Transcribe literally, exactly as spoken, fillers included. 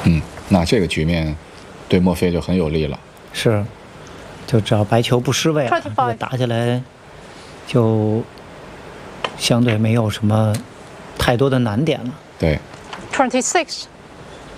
嗯，那这个局面对墨菲就很有利了。 是，就只要白球不失位了，这个打起来就相对没有什么太多的难点了。 对。 twenty-six